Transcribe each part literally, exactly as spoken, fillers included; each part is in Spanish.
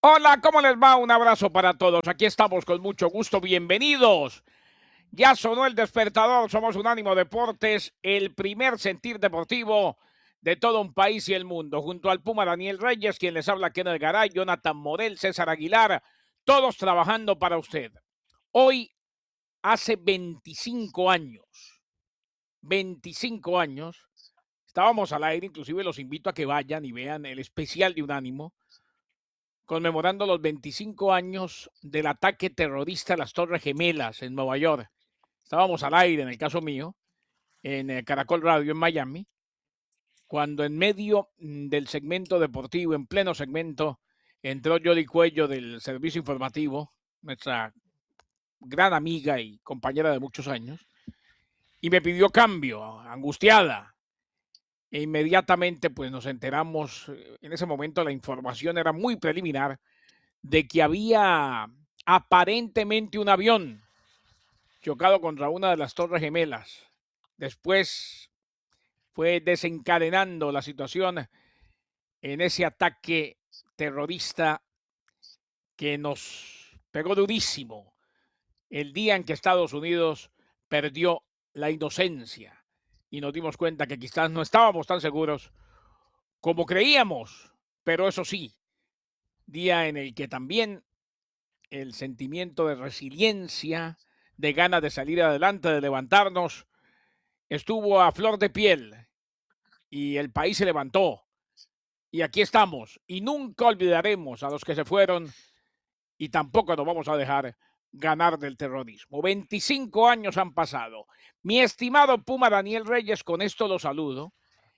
Hola, ¿cómo les va? Un abrazo para todos. Aquí estamos con mucho gusto. Bienvenidos. Ya sonó el despertador. Somos Unánimo Deportes, el primer sentir deportivo de todo un país y el mundo. Junto al Puma Daniel Reyes, quien les habla Kenneth Garay, Jonathan Morel, César Aguilar, todos trabajando para usted. Hoy, hace veinticinco años, veinticinco años, estábamos al aire, inclusive los invito a que vayan y vean el especial de Unánimo, conmemorando los veinticinco años del ataque terrorista a las Torres Gemelas en Nueva York. Estábamos al aire, en el caso mío, en eh, Caracol Radio en Miami, cuando en medio mm, del segmento deportivo, en pleno segmento, entró Jody Cuello del servicio informativo, nuestra gran amiga y compañera de muchos años, y me pidió cambio, angustiada. E inmediatamente pues nos enteramos, eh, en ese momento la información era muy preliminar, de que había aparentemente un avión chocado contra una de las Torres Gemelas. Después fue desencadenando la situación en ese ataque terrorista que nos pegó durísimo el día en que Estados Unidos perdió la inocencia y nos dimos cuenta que quizás no estábamos tan seguros como creíamos, pero eso sí, día en el que también el sentimiento de resiliencia, de ganas de salir adelante, de levantarnos, estuvo a flor de piel y el país se levantó. Y aquí estamos. Y nunca olvidaremos a los que se fueron y tampoco nos vamos a dejar ganar del terrorismo. veinticinco años han pasado. Mi estimado Puma Daniel Reyes, con esto lo saludo,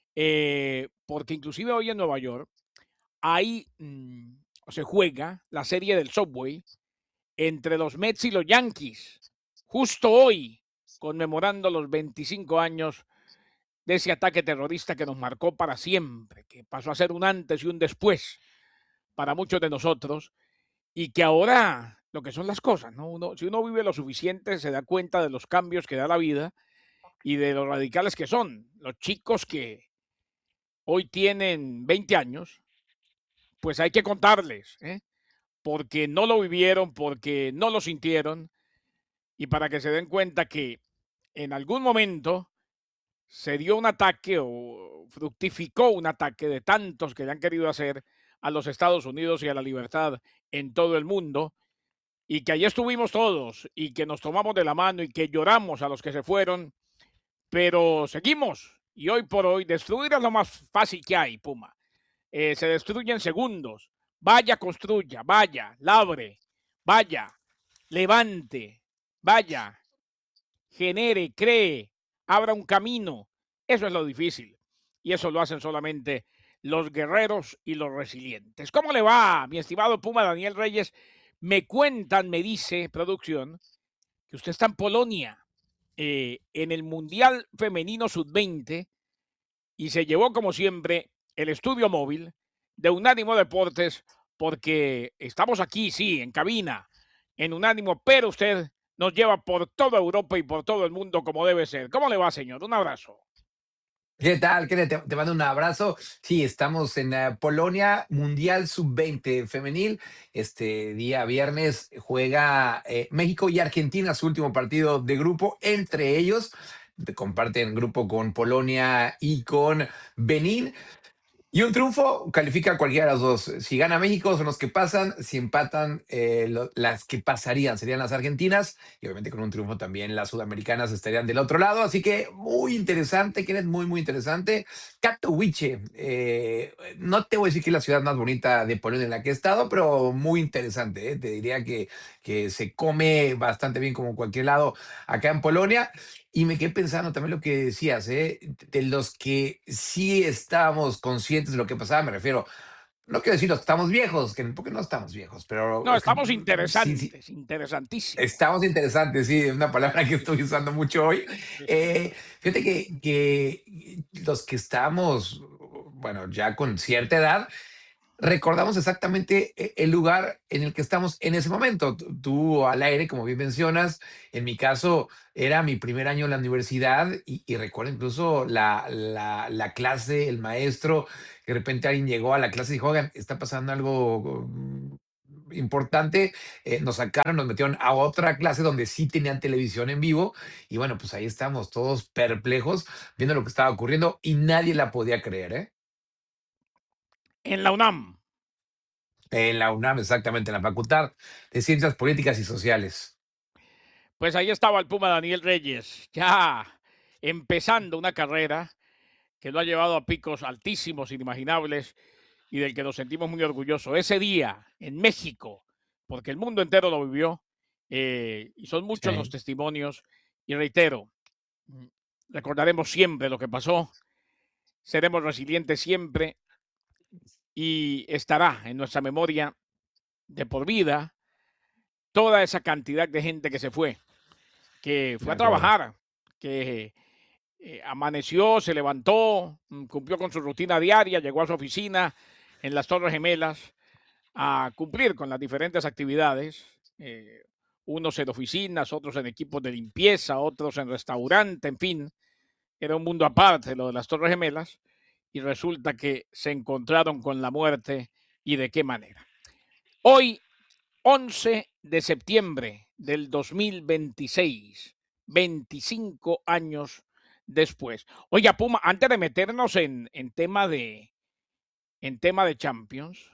eh, porque inclusive hoy en Nueva York, ahí mmm, se juega la serie del Subway entre los Mets y los Yankees, justo hoy, conmemorando los veinticinco años de ese ataque terrorista que nos marcó para siempre, que pasó a ser un antes y un después para muchos de nosotros, y que ahora lo que son las cosas, ¿no? Uno, si uno vive lo suficiente, se da cuenta de los cambios que da la vida y de los radicales que son. Los chicos que hoy tienen veinte años, pues hay que contarles, ¿eh? Porque no lo vivieron, porque no lo sintieron, y para que se den cuenta que en algún momento se dio un ataque o fructificó un ataque de tantos que le han querido hacer a los Estados Unidos y a la libertad en todo el mundo, y que allí estuvimos todos y que nos tomamos de la mano y que lloramos a los que se fueron, pero seguimos. Y hoy por hoy destruir es lo más fácil que hay, Puma. Eh, se destruye en segundos. Vaya, construya, vaya, labre, vaya, levante, vaya, genere, cree, abra un camino. Eso es lo difícil. Y eso lo hacen solamente los guerreros y los resilientes. ¿Cómo le va, mi estimado Puma Daniel Reyes? Me cuentan, me dice producción, que usted está en Polonia, eh, en el Mundial Femenino Sub veinte, y se llevó, como siempre, el estudio móvil de Unánimo Deportes, porque estamos aquí, sí, en cabina, en Unánimo, pero usted nos lleva por toda Europa y por todo el mundo como debe ser. ¿Cómo le va, señor? Un abrazo. ¿Qué tal? ¿Qué te, te mando un abrazo. Sí, estamos en eh, Polonia, Mundial sub veinte femenil. Este día viernes juega eh, México y Argentina su último partido de grupo. Entre ellos comparten grupo con Polonia y con Benín. Y un triunfo califica a cualquiera de los dos. Si gana México son los que pasan, si empatan eh, lo- las que pasarían serían las argentinas y obviamente con un triunfo también las sudamericanas estarían del otro lado. Así que muy interesante, Kenneth, muy, muy interesante. Katowice, eh, no te voy a decir que es la ciudad más bonita de Polonia en la que he estado, pero muy interesante. eh. Te diría que, que se come bastante bien como en cualquier lado acá en Polonia. Y me quedé pensando también lo que decías, ¿eh? De los que sí estábamos conscientes de lo que pasaba, me refiero, no quiero decir los que estamos viejos, que, porque no estamos viejos, No, pero es que, estamos mm, sí, sí, interesantes, interesantísimos. estamos interesantes, sí, es una palabra que estoy usando mucho hoy. Sí, señor. Eh, fíjate que, que los que estamos, bueno, ya con cierta edad, recordamos exactamente e- el lugar en el que estamos en ese momento. Tú tú al aire, como bien mencionas, en mi caso era mi primer año en la universidad y, y recuerdo incluso la, la, la clase, el maestro, que de repente alguien llegó a la clase y dijo, oigan, está pasando algo, importante, eh, nos sacaron, nos metieron a otra clase donde sí tenían televisión en vivo y bueno, pues ahí estamos todos perplejos viendo lo que estaba ocurriendo y nadie la podía creer, ¿eh? En la UNAM. En la UNAM, exactamente, en la Facultad de Ciencias Políticas y Sociales. Pues ahí estaba el Puma Daniel Reyes, ya empezando una carrera que lo ha llevado a picos altísimos, inimaginables, y del que nos sentimos muy orgullosos. Ese día en México, porque el mundo entero lo vivió, eh, y son muchos los Sí, testimonios, y reitero, mm, recordaremos siempre lo que pasó, seremos resilientes siempre, y estará en nuestra memoria de por vida toda esa cantidad de gente que se fue, que de fue a acuerdo. trabajar, que eh, amaneció, se levantó, mm, cumplió con su rutina diaria, llegó a su oficina en las Torres Gemelas a cumplir con las diferentes actividades, eh, unos en oficinas, otros en equipos de limpieza, otros en restaurante, en fin, era un mundo aparte lo de las Torres Gemelas, y resulta que se encontraron con la muerte y de qué manera. Hoy, once de septiembre del dos mil veintiséis, veinticinco años después. Oiga, Puma, antes de meternos en, en tema de en tema de Champions,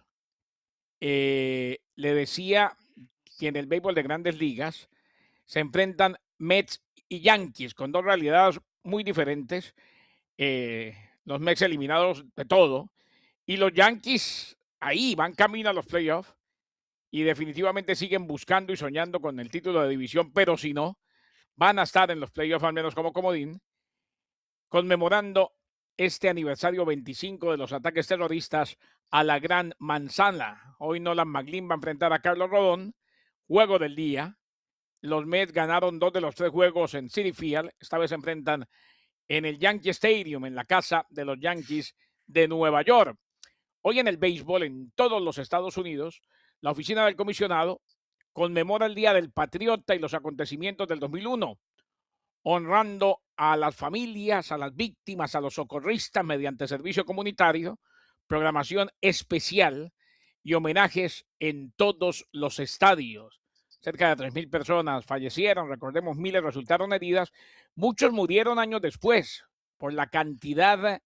eh, le decía que en el béisbol de grandes ligas se enfrentan Mets y Yankees con dos realidades muy diferentes. Eh, los Mets eliminados de todo y los Yankees ahí van camino a los playoffs y definitivamente siguen buscando y soñando con el título de división, pero si no, van a estar en los playoffs al menos como comodín, conmemorando este aniversario veinticinco de los ataques terroristas a la Gran Manzana. Hoy Nolan McLean va a enfrentar a Carlos Rodón, juego del día. Los Mets ganaron dos de los tres juegos en Citi Field. Esta vez se enfrentan en el Yankee Stadium, en la casa de los Yankees de Nueva York. Hoy en el béisbol, en todos los Estados Unidos, la oficina del comisionado conmemora el Día del Patriota y los acontecimientos del dos mil uno, honrando a las familias, a las víctimas, a los socorristas mediante servicio comunitario, programación especial y homenajes en todos los estadios. Cerca de tres mil personas fallecieron, recordemos, miles resultaron heridas, muchos murieron años después por la cantidad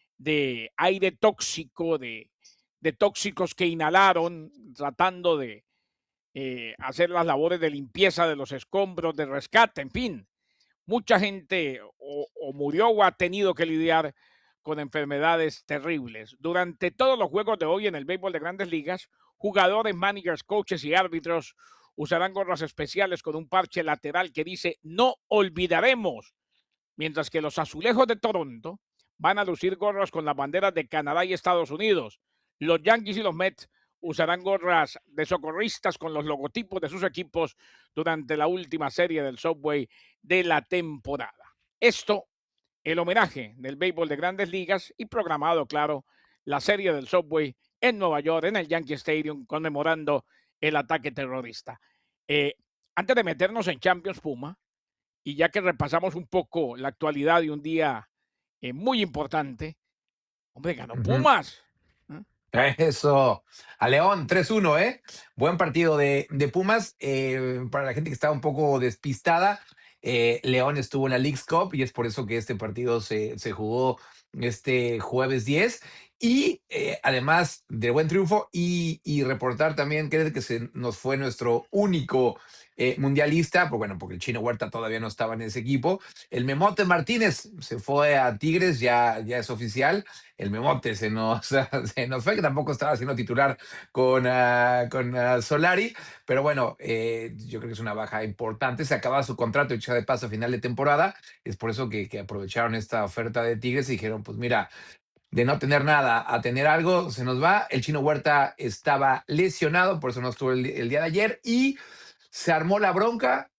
de aire tóxico, de, de tóxicos que inhalaron tratando de eh, hacer las labores de limpieza de los escombros, de rescate, en fin. Mucha gente o, o murió o ha tenido que lidiar con enfermedades terribles. Durante todos los juegos de hoy en el béisbol de grandes ligas, jugadores, managers, coaches y árbitros usarán gorras especiales con un parche lateral que dice no olvidaremos, mientras que los azulejos de Toronto van a lucir gorras con las banderas de Canadá y Estados Unidos. Los Yankees y los Mets usarán gorras de socorristas con los logotipos de sus equipos durante la última serie del Subway de la temporada. Esto, el homenaje del béisbol de grandes ligas y programado, claro, la serie del Subway en Nueva York, en el Yankee Stadium, conmemorando el ataque terrorista. Eh, Antes de meternos en Champions Puma, y ya que repasamos un poco la actualidad de un día eh, muy importante, hombre, ganó Ujú. Pumas. ¿eh? Eso, a León tres uno, ¿eh? Buen partido de, de Pumas. Eh, para la gente que estaba un poco despistada, eh, León estuvo en la Leagues Cup y es por eso que este partido se, se jugó este jueves diez. Y eh, además del buen triunfo y, y reportar también que, que se nos fue nuestro único eh, mundialista, pues bueno, porque el Chino Huerta todavía no estaba en ese equipo. El Memote Martínez se fue a Tigres, ya, ya es oficial. El Memote se nos, se nos fue, que tampoco estaba siendo titular con, uh, con uh, Solari, pero bueno, eh, yo creo que es una baja importante. Se acaba su contrato hecho de paso a final de temporada, es por eso que, que aprovecharon esta oferta de Tigres y dijeron, pues mira, de no tener nada a tener algo, se nos va. El Chino Huerta estaba lesionado, por eso no estuvo el, el día de ayer y se armó la bronca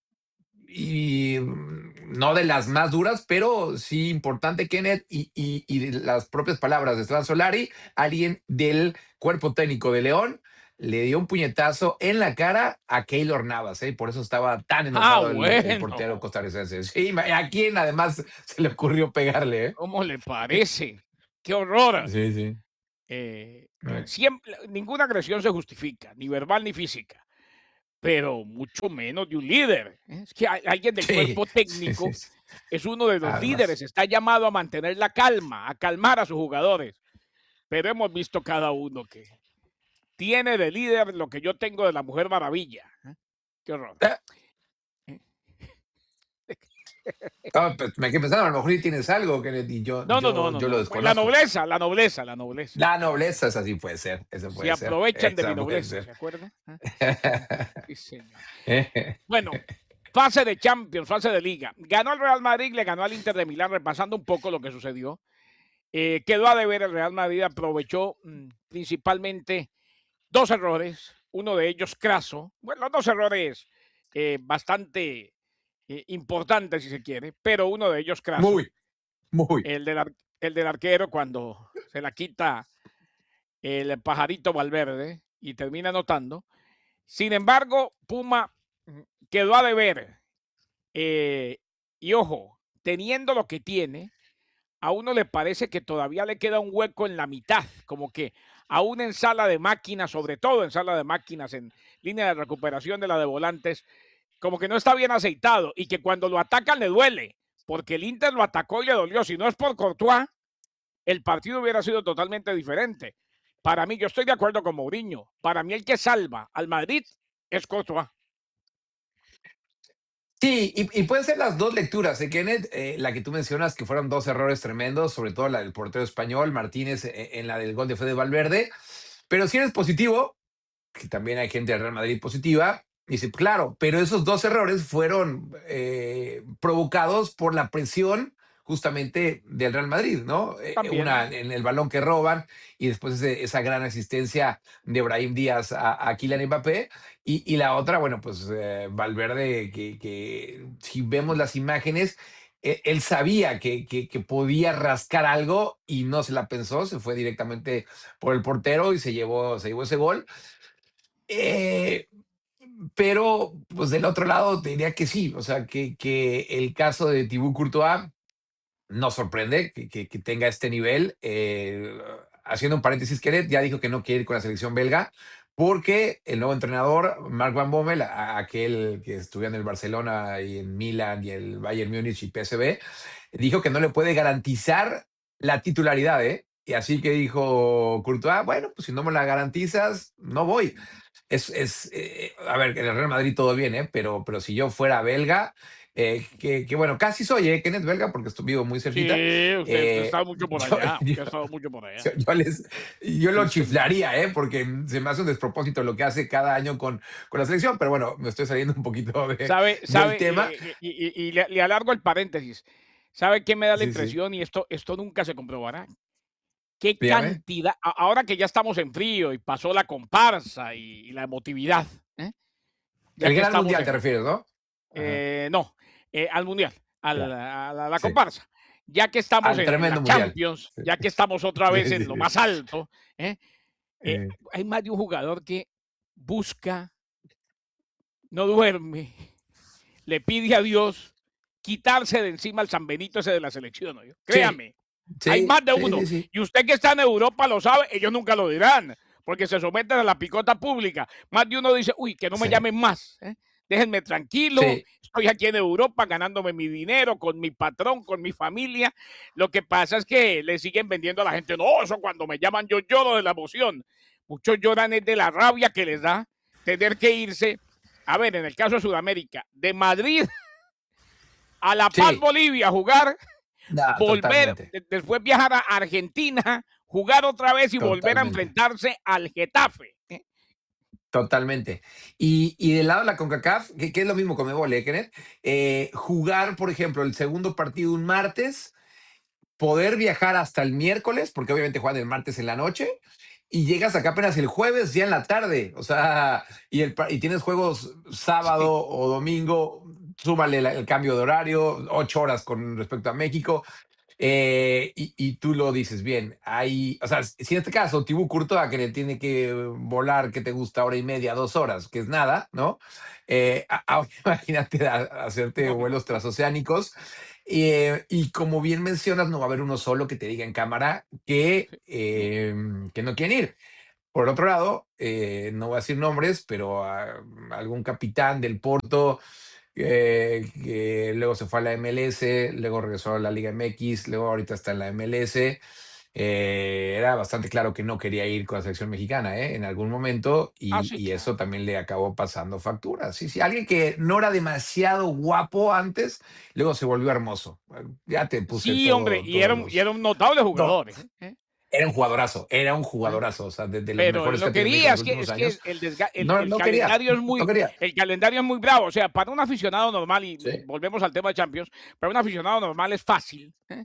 y mm, no de las más duras, pero sí importante, Kenneth, y, y, y de las propias palabras de Stan Solari, alguien del cuerpo técnico de León le dio un puñetazo en la cara a Keylor Navas, ¿eh? Por eso estaba tan Ah, enojado el, el portero bueno, costarricense. Sí, a quien además se le ocurrió pegarle, ¿eh? ¿cómo le parece? ¡Qué horror! Sí, sí. Eh, eh, Eh, siempre, ninguna agresión se justifica, ni verbal ni física, pero mucho menos de un líder. ¿Eh? Es que hay- alguien del sí, cuerpo sí, sí, técnico sí. es uno de los líderes, Además. está llamado a mantener la calma, a calmar a sus jugadores. Pero hemos visto cada uno que tiene de líder lo que yo tengo de la Mujer Maravilla. ¿Eh? Qué horror. Eh, ¿Eh? ah, pues, me quedé pensando, a lo mejor y tienes algo que y yo No, no, no, yo no, yo lo no. La desconozco. nobleza, la nobleza, la nobleza. La nobleza, esa sí puede ser, eso Se puede ser, aprovechan de mi esa puede nobleza, ser. ¿se acuerda? ¿Ah? Sí, sí, señor. Eh, Bueno, fase de Champions, fase de Liga. Ganó el Real Madrid, le ganó al Inter de Milán, repasando un poco lo que sucedió. Eh, quedó a deber el Real Madrid, aprovechó mm, principalmente dos errores, uno de ellos craso. Bueno, los dos errores eh, bastante eh, importantes, si se quiere, pero uno de ellos craso. muy, muy. El del, ar- el del arquero cuando se la quita el pajarito Valverde y termina anotando. Sin embargo, Puma mm, quedó a deber. Eh, y ojo, teniendo lo que tiene, a uno le parece que todavía le queda un hueco en la mitad, como que aún en sala de máquinas, sobre todo en sala de máquinas, en línea de recuperación de la de volantes, como que no está bien aceitado y que cuando lo atacan le duele, porque el Inter lo atacó y le dolió. Si no es por Courtois, el partido hubiera sido totalmente diferente. Para mí, yo estoy de acuerdo con Mourinho. Para mí, el que salva al Madrid es Courtois. Sí, y, y pueden ser las dos lecturas, ¿eh, Kenneth? Eh, la que tú mencionas, que fueron dos errores tremendos, sobre todo la del portero español, Martínez, eh, en la del gol de Fede Valverde. Pero si eres positivo, que también hay gente del Real Madrid positiva, dice, claro, pero esos dos errores fueron eh, provocados por la presión justamente del Real Madrid, ¿no? Eh, una También. en el balón que roban y después ese- esa gran asistencia de Brahim Díaz a, a Kylian Mbappé y, y la otra, bueno, pues eh, Valverde, que, que si vemos las imágenes, eh, él sabía que, que, que podía rascar algo y no se la pensó, se fue directamente por el portero y se llevó, se llevó ese gol. Eh, pero, pues del otro lado, te diría que sí, o sea, que, que el caso de Thibaut Courtois no sorprende que, que, que tenga este nivel. Eh, haciendo un paréntesis, Kenneth ya dijo que no quiere ir con la selección belga porque el nuevo entrenador, Mark Van Bommel, a- aquel que estuvo en el Barcelona y en Milan y el Bayern Múnich y P S V, dijo que no le puede garantizar la titularidad, ¿eh? Y así que dijo Courtois, bueno, pues si no me la garantizas, no voy. Es, es eh, a ver, en el Real Madrid todo bien, ¿eh? Pero, pero si yo fuera belga, eh, que, que, bueno, casi soy, ¿eh? Kenneth belga, porque estuve vivo muy cerquita. Sí, usted, usted ha eh, estado mucho por yo, allá. yo, Usted ha estado mucho por allá. yo, yo les, yo lo Sí, señor. chiflaría, ¿eh? Porque se me hace un despropósito lo que hace cada año con, con la selección, pero bueno, me estoy saliendo un poquito de, Sabe, del sabe, tema. eh, y, y- y le, le alargo el paréntesis. ¿Sabe qué me da la Sí, sí, impresión? Y esto, esto nunca se comprobará. ¿Qué dígame. cantidad? a- Ahora que ya estamos en frío y pasó la comparsa y, y la emotividad, ¿eh? Ya El que Gran estamos Mundial te en, refieres, ¿no? Ajá, eh, no, eh, al Mundial, al- ya, a la, la sí. comparsa. Ya que estamos Al en, en la tremendo Mundial. Champions, Sí, ya que estamos otra sí, vez en sí, lo sí. más alto, ¿eh? Eh, Eh, hay más de un jugador que busca, no duerme, le pide a Dios quitarse de encima al San Benito ese de la selección, ¿oyó? sí, Créame, hay sí, más de sí, uno. sí, sí. Y usted que está en Europa lo sabe, ellos nunca lo dirán, porque se someten a la picota pública. Más de uno dice, uy, que no me Sí, llamen más, ¿eh? Déjenme tranquilo, sí, estoy aquí en Europa ganándome mi dinero con mi patrón, con mi familia. Lo que pasa es que le siguen vendiendo a la gente, no, eso cuando me llaman yo lloro de la emoción. Muchos lloran es de la rabia que les da tener que irse. A ver, en el caso de Sudamérica, de Madrid a La Paz, sí. Bolivia, a jugar, No, volver, totalmente, de- después viajar a Argentina, jugar otra vez y volver a totalmente, enfrentarse al Getafe. ¿Eh? totalmente. Y, y del lado de la CONCACAF, que, que es lo mismo con Mebol, ¿eh, Kenneth? Eh, jugar, por ejemplo, el segundo partido un martes, poder viajar hasta el miércoles, porque obviamente juegan el martes en la noche, y llegas acá apenas el jueves ya en la tarde, o sea, y, el, pa- y tienes juegos Sí, sábado o domingo, súmale la- el cambio de horario, ocho horas con respecto a México. Eh, y, y tú lo dices bien, hay, o sea, si en este caso Tibú Courtois que le tiene que volar, que te gusta hora y media, dos horas, que es nada, ¿no? Eh, a- ahora imagínate a- hacerte no, no, vuelos transoceánicos. Eh, y como bien mencionas, no va a haber uno solo que te diga en cámara que, Sí, sí. em, que no quieren ir. Por otro lado, eh, no voy a decir nombres, pero a- algún capitán del Porto eh, que luego se fue a la M L S, luego regresó a la Liga M X, luego ahorita está en la M L S. Eh, era bastante claro que no quería ir con la selección mexicana, ¿eh? En algún momento, Ah, y, sí, y eso claro. también le acabó pasando factura. Sí, sí, alguien que no era demasiado guapo antes, luego se volvió hermoso. Ya te puse Sí, hombre, todo, y todos era un y era los... un notable No, jugador, ¿eh? ¿Eh? era un jugadorazo, era un ¿Eh? jugadorazo, o sea, de, de los Pero él mejores que no ha tenido México en quería, los es que últimos es que años. el desga el No, el no quería, calendario es no muy quería. el calendario es muy bravo, o sea, para un aficionado normal, y Sí. volvemos al tema de Champions, para un aficionado normal es fácil, ¿eh?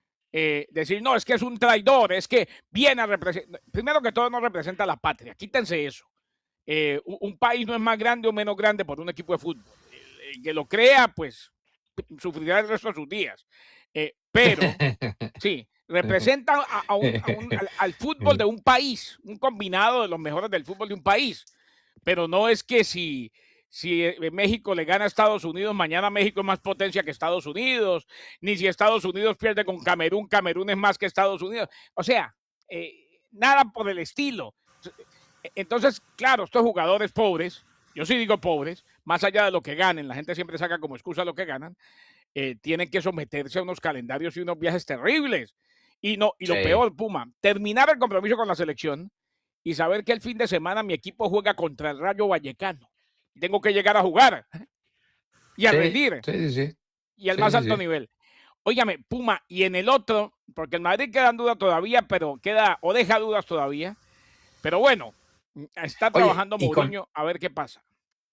Eh, decir: "No, es que es un traidor, es que viene a representar", primero que todo, no representa a la patria, quítense eso. Eh, un un país no es más grande o menos grande por un equipo de fútbol. El el que lo crea, pues, sufrirá el resto de sus días. Eh, pero sí, representa a, a un, a un- al, al fútbol de un país, un combinado de los mejores del fútbol de un país. Pero no es que si, si eh, México le gana a Estados Unidos, mañana México es más potencia que Estados Unidos, ni si Estados Unidos pierde con Camerún, Camerún es más que Estados Unidos. O sea, eh, nada por el estilo. E, Entonces, claro, estos jugadores pobres, yo sí digo pobres, más allá de lo que ganen, la gente siempre saca como excusa lo que ganan, eh, tienen que someterse a unos calendarios y unos viajes terribles. Y, no, y lo Sí, peor, Puma, terminar el compromiso con la selección y saber que el fin de semana mi equipo juega contra el Rayo Vallecano. Tengo que llegar a jugar y a sí, rendir sí, sí, sí, y al sí, más sí, alto sí. nivel. Óigame, Puma, y en el otro, porque el Madrid queda en duda todavía, pero queda o deja dudas todavía. Pero bueno, está Oye, trabajando y con, Mourinho a ver qué pasa.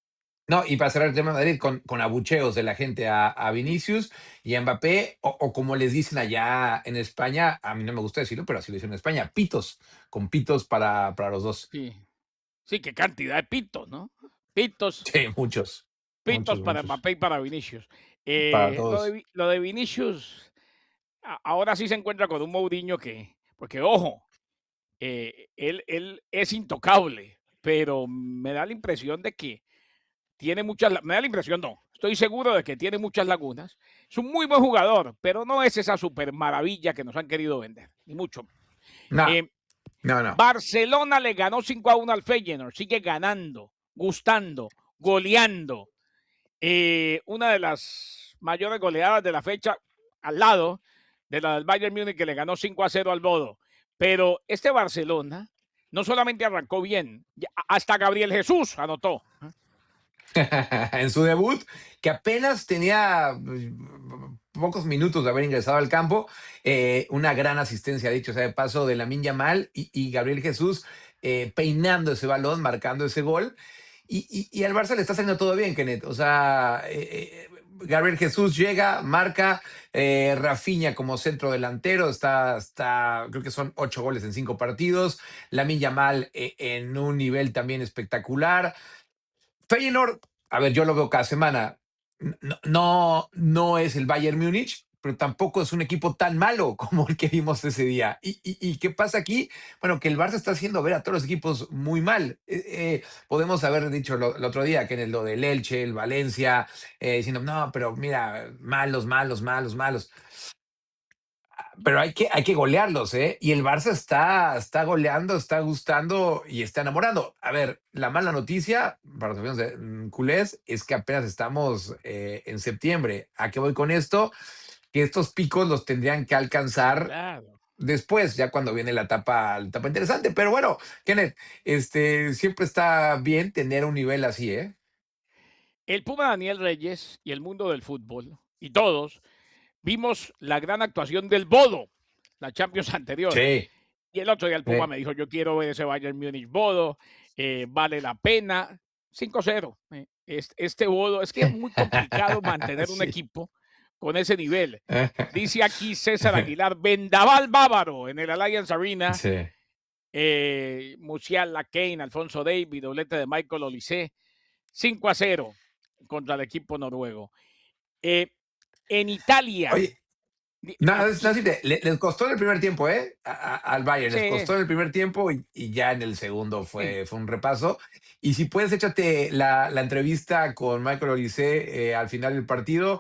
no, y para cerrar el tema de Madrid, con, con abucheos de la gente a, a Vinicius y a Mbappé, o, o como les dicen allá en España, a mí no me gusta decirlo, pero así lo dicen en España, pitos, con pitos para, para los dos. Sí, sí, qué cantidad de pitos, ¿no? Pitos, Sí, muchos, muchos, pitos para muchos, Mbappé y para Vinicius. para Eh, lo, de, todos. Vi- lo de Vinicius, a- ahora sí se encuentra con un Mourinho que, porque ojo, eh, él, él es intocable, pero me da la impresión de que tiene muchas, la- me da la impresión, no, estoy seguro de que tiene muchas lagunas. Es un muy buen jugador, pero no es esa super maravilla que nos han querido vender, ni mucho. No, Eh, no, no. Barcelona le ganó cinco a uno al Feyenoord, sigue ganando, gustando, goleando. Eh, una de las mayores goleadas de la fecha, al lado de la del Bayern Múnich, que le ganó cinco a cero al Bodo. Pero este Barcelona no solamente arrancó bien, hasta Gabriel Jesús anotó. En su debut, que apenas tenía pues, pocos minutos de haber ingresado al campo, eh, una gran asistencia, dicho sea de paso, de Lamine Yamal y, y Gabriel Jesús eh, peinando ese balón, marcando ese gol. Y, y, y al Barça le está saliendo todo bien, Kenneth. O sea, eh, eh, Gabriel Jesús llega, marca, eh, Rafinha como centro delantero, está, está, creo que son ocho goles en cinco partidos, Lamine Yamal eh, en un nivel también espectacular. Feyenoord, a ver, yo lo veo cada semana. No, no, no es el Bayern Múnich, pero tampoco es un equipo tan malo como el que vimos ese día. ¿Y, y, y qué pasa aquí? Bueno, que el Barça está haciendo ver a todos los equipos muy mal. Eh, eh, podemos haber dicho lo, el otro día que en el, lo del Elche, el Valencia, eh, diciendo, no, pero mira, malos, malos, malos, malos, pero hay que, hay que golearlos, ¿eh? Y el Barça está, está goleando, está gustando y está enamorando. A ver, la mala noticia para los aficionados de mm, culés es que apenas estamos eh, en septiembre. ¿A qué voy con esto? Que estos picos los tendrían que Sí, alcanzar claro. después, ya cuando viene la etapa, la etapa interesante. Pero bueno, Kenneth, este, siempre está bien tener un nivel así, ¿eh? El Puma Daniel Reyes y el mundo del fútbol, y todos, vimos la gran actuación del Bodo, la Champions anterior. Sí, Y el otro día el Puma sí. me dijo, yo quiero ver ese Bayern Múnich Bodo, eh, vale la pena. cinco cero. Eh. Este, este Bodo, es que es muy complicado mantener un Sí. equipo con ese nivel. Dice aquí César Aguilar, Vendaval Bávaro en el Allianz Arena, Sí. eh, Musiala, Kane, Alfonso Davis, doblete de Michael Olise, cinco a cero contra el equipo noruego. Eh, en Italia, Oye, di- no, eh, es- no, sí, sí, te- le- les costó en el primer tiempo, ¿eh? A- a- al Bayern, les sí, costó en el primer tiempo y, y ya en el segundo sí. fue, fue un repaso. Y si puedes, échate la, la entrevista con Michael Olise eh, al final del partido.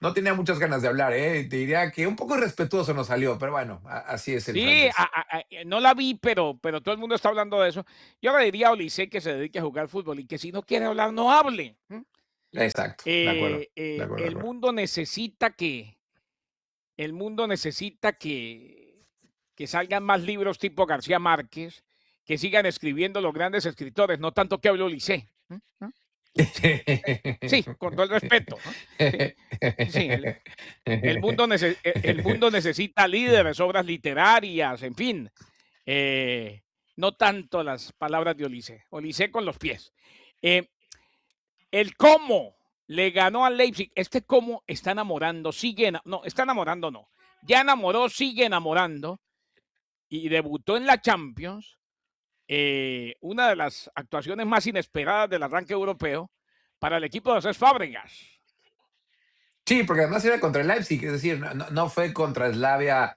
no tenía muchas ganas de hablar, ¿eh? Te diría que un poco irrespetuoso nos salió, pero bueno, a- así es el Sí, a francés. a a eh, no la vi, pero pero todo el mundo está hablando de eso. Yo le diría a Olise que se dedique a jugar fútbol y que si no quiere hablar, no hable, ¿mm? Exacto, de acuerdo, Eh de eh, acuerdo, de el acuerdo. mundo necesita que el mundo necesita que que salgan más libros tipo García Márquez, que sigan escribiendo los grandes escritores, no tanto que hable Olise, ¿mm? ¿no? Sí, eh, sí, con todo el respeto, ¿no? Sí, sí, el el mundo nece e el mundo necesita líderes, obras literarias, en fin, eh, no tanto las palabras de Olise. Olise con los pies. Eh, el cómo le ganó al Leipzig, este cómo está enamorando, sigue ena no, está enamorando no, ya enamoró, sigue enamorando y debutó en la Champions, eh, una de las actuaciones más inesperadas del arranque europeo para el equipo de Cesc Fábregas. Sí, porque además era contra el Leipzig, es decir, no, no- no fue contra Slavia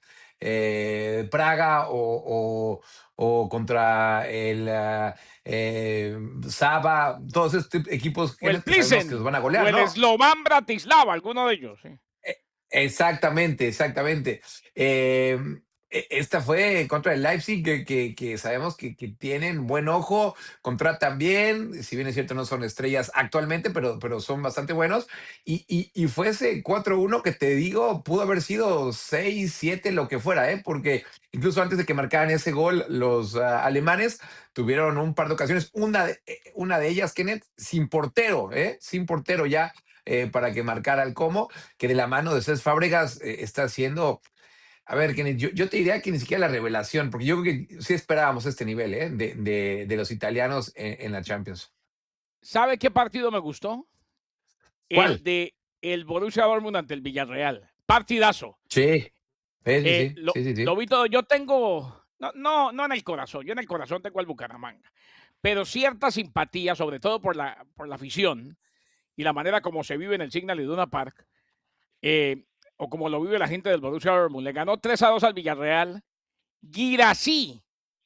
eh, Praga o, o- o contra el ah, eh, Saba, todos estos equipos O el que que sabemos que los Plzen, van a o golear, el ¿no? Slovan Bratislava, alguno de ellos, sí. E- Exactamente, exactamente. Eh, e- esta fue contra el Leipzig, que, que- que sabemos que, que tienen buen ojo, contratan bien, si bien es cierto, no son estrellas actualmente, pero, pero son bastante buenos. Y, y, y fue ese cuatro uno que te digo, pudo haber sido seis siete lo que fuera, ¿eh? Porque incluso antes de que marcaran ese gol, los ah, alemanes tuvieron un par de ocasiones, una de, eh, una de ellas, Kenneth, sin portero, ¿eh? Sin portero ya, eh, para que marcara el cómo que de la mano de Cés Fábregas eh, está haciendo. A ver, Kenneth, yo, yo te diría que ni siquiera la revelación, porque yo creo que sí esperábamos este nivel ¿eh? de, de, de los italianos en, en la Champions. ¿Sabe qué partido me gustó? El ¿Cuál? de el Borussia Dortmund ante el Villarreal. Partidazo. Sí, sí, sí, Eh, sí, lo sí, sí, lo sí. vi todo. Yo tengo no no no en el corazón, yo en el corazón tengo al Bucaramanga, pero cierta simpatía, sobre todo por la por la afición y la manera como se vive en el Signal Iduna Park, eh, o como lo vive la gente del Borussia Dortmund. Le ganó tres a dos al Villarreal. Guirassy,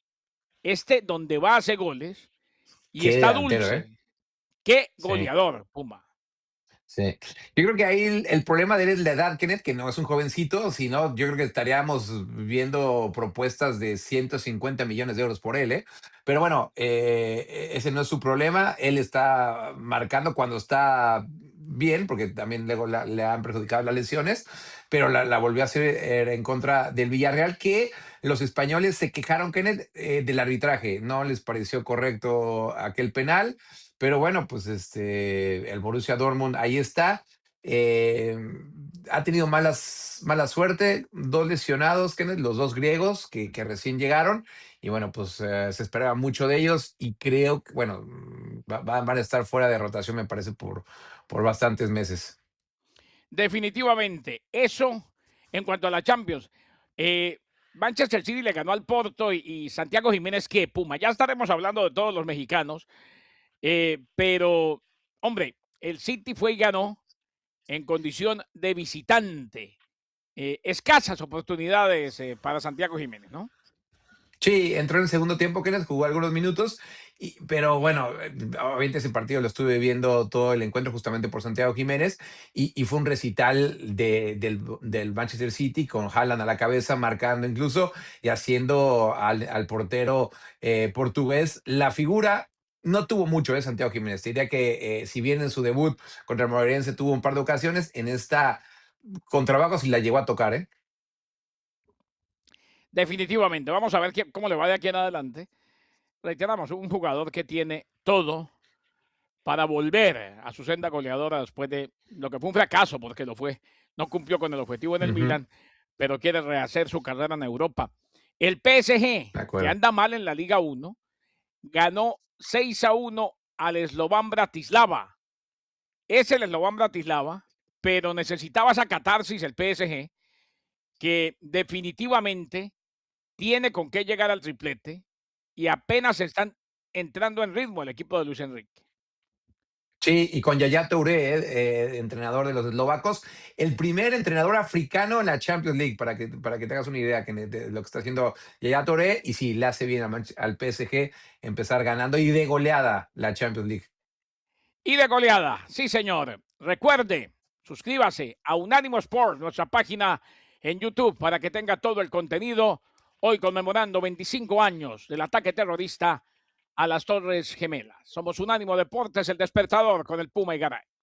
este donde va hace goles y Qué está delantero, ¿eh? Dulce. Qué Sí. goleador, Puma. Sí. Yo creo que ahí el, el problema de él es la edad, Kenneth, que no es un jovencito, sino yo creo que estaríamos viendo propuestas de ciento cincuenta millones de euros por él, ¿eh? Pero bueno, eh, ese no es su problema. Él está marcando cuando está bien, porque también luego la- le han perjudicado las lesiones, pero la, la volvió a hacer eh, en contra del Villarreal, que los españoles se quejaron, Kenneth, eh, del arbitraje. No les pareció correcto aquel penal, pero bueno, pues este, el Borussia Dortmund ahí está. Eh, ha tenido malas, mala suerte, dos lesionados, Kenneth, los dos griegos que, que recién llegaron. Y bueno, pues eh, se esperaba mucho de ellos y creo que, bueno, mm, va- va- van a estar fuera de rotación, me parece, por, por bastantes meses. Definitivamente. Eso en cuanto a la Champions. Eh, Manchester City le ganó al Porto y, y Santiago Jiménez, que Puma. Ya estaremos hablando de todos los mexicanos. Eh, pero, hombre, el City fue y ganó en condición de visitante. Eh, escasas oportunidades eh, para Santiago Jiménez, ¿no? Sí, entró en el segundo tiempo, Kenneth, jugó algunos minutos, y, pero bueno, eh, obviamente ese partido lo estuve viendo todo el encuentro justamente por Santiago Jiménez, y, y fue un recital de, del, del Manchester City con Haaland a la cabeza, marcando incluso y haciendo al, al portero eh, portugués la figura. No tuvo mucho, ¿eh? Santiago Jiménez. Te diría que eh, si bien en su debut contra el Moreirense tuvo un par de ocasiones, en esta con trabajo sí la llegó a tocar, ¿eh? Definitivamente. Vamos a ver qué- cómo le va de aquí en adelante. Reiteramos, un jugador que tiene todo para volver a su senda goleadora después de lo que fue un fracaso, porque lo fue. No cumplió con el objetivo en el Ujú, Milan, pero quiere rehacer su carrera en Europa. El P S G, de que acuerdo. anda mal en la Liga uno, ganó seis a uno al Slovan Bratislava. Es el Slovan Bratislava, pero necesitaba esa catarsis el P S G, que definitivamente tiene con qué llegar al triplete y apenas están entrando en ritmo el equipo de Luis Enrique. Sí, y con Yaya Touré, eh, eh, entrenador de los eslovacos, el primer entrenador africano en la Champions League, para que, para que tengas una idea que de lo que está haciendo Yaya Touré, y sí, le hace bien al, Manch- al P S G empezar ganando y de goleada la Champions League. Y de goleada, sí señor. Recuerde, Suscríbase a Unánimo Sport, nuestra página en YouTube, para que tenga todo el contenido. Hoy conmemorando veinticinco años del ataque terrorista a las Torres Gemelas. Somos Unánimo Deportes, el despertador con el Puma y Garay.